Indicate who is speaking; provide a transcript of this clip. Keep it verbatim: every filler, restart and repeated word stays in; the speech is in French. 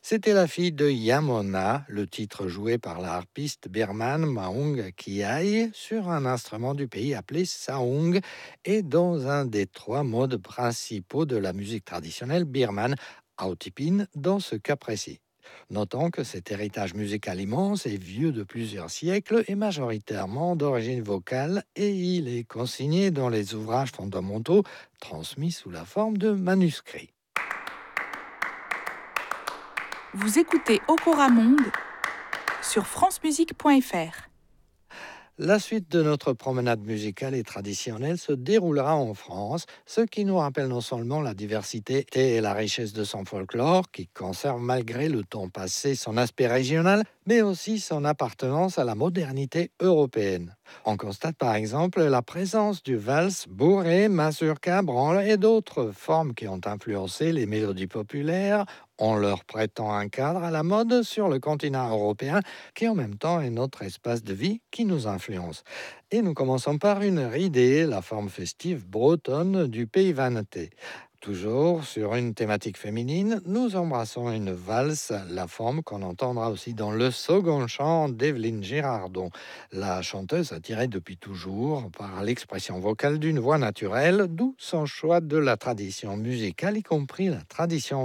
Speaker 1: C'était la fille de Yamona, le titre joué par la harpiste birmane Maung Kiai sur un instrument du pays appelé saung et dans un des trois modes principaux de la musique traditionnelle birmane, aotipin dans ce cas précis. Notons que cet héritage musical immense est vieux de plusieurs siècles et majoritairement d'origine vocale et il est consigné dans les ouvrages fondamentaux transmis sous la forme de manuscrits.
Speaker 2: Vous écoutez Okora Monde sur francemusique point f r.
Speaker 1: La suite de notre promenade musicale et traditionnelle se déroulera en France, ce qui nous rappelle non seulement la diversité et la richesse de son folklore, qui conserve malgré le temps passé son aspect régional, mais aussi son appartenance à la modernité européenne. On constate par exemple la présence du vals, bourré, mazurka, branle et d'autres formes qui ont influencé les mélodies populaires en leur prêtant un cadre à la mode sur le continent européen qui en même temps est notre espace de vie qui nous influence. Et nous commençons par une ridée, la forme festive bretonne du pays vannetais. Toujours sur une thématique féminine, nous embrassons une valse, la forme qu'on entendra aussi dans le second chant d'Evelyne Girardon. La chanteuse attirée depuis toujours par l'expression vocale d'une voix naturelle, d'où son choix de la tradition musicale, y compris la tradition